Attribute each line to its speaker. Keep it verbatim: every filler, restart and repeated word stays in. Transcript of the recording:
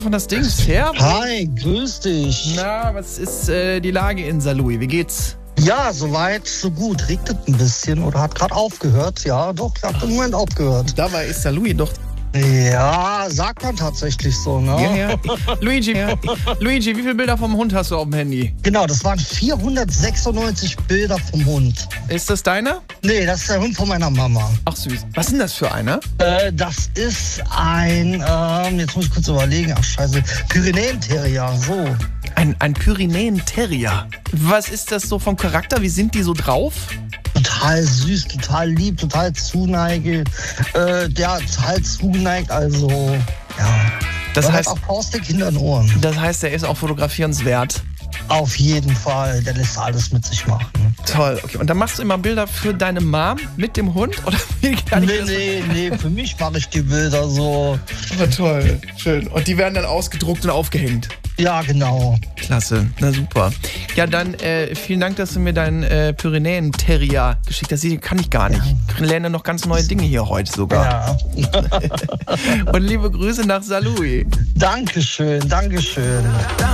Speaker 1: von das Ding. Servus.
Speaker 2: Hi, grüß dich.
Speaker 1: Na, was ist äh, die Lage in Saarlouis? Wie geht's?
Speaker 2: Ja, soweit, so gut. Regnet ein bisschen oder hat gerade aufgehört. Ja, doch, hat im Moment aufgehört.
Speaker 1: Dabei ist Saarlouis doch...
Speaker 2: Ja, sagt man tatsächlich so, ne?
Speaker 1: Ja, ja. Luigi, ja. Luigi, wie viele Bilder vom Hund hast du auf dem Handy?
Speaker 2: Genau, das waren vierhundertsechsundneunzig Bilder vom Hund.
Speaker 1: Ist das deiner?
Speaker 2: Nee, das ist der Hund von meiner Mama.
Speaker 1: Ach süß. Was ist denn das für einer?
Speaker 2: Äh, das ist ein, ähm, jetzt muss ich kurz überlegen, ach scheiße, Pyrenäen-Terrier, so.
Speaker 1: Ein, ein Pyrenäen-Terrier. Was ist das so vom Charakter? Wie sind die so drauf?
Speaker 2: Total süß, total lieb, total zuneigend. Äh, ja, total zugeneigt, also, ja.
Speaker 1: Das
Speaker 2: Der
Speaker 1: heißt,
Speaker 2: hat auch Faustik hinter den Ohren.
Speaker 1: das heißt, der ist auch fotografierenswert.
Speaker 2: Auf jeden Fall, der lässt alles mit sich machen.
Speaker 1: Toll, okay. Und dann machst du immer Bilder für deine Mom mit dem Hund? Oder wie kann ich
Speaker 2: Nee,
Speaker 1: das?
Speaker 2: nee, nee, für mich mache ich die Bilder so.
Speaker 1: Aber toll, schön. Und die werden dann ausgedruckt und aufgehängt.
Speaker 2: Ja, genau.
Speaker 1: Klasse, na super. Ja, dann äh, vielen Dank, dass du mir deinen äh, Pyrenäen-Terrier geschickt hast. Die kann ich gar nicht. Ich lerne noch ganz neue Dinge hier heute sogar.
Speaker 2: Ja.
Speaker 1: Und liebe Grüße nach Saarlouis.
Speaker 2: Dankeschön, Dankeschön.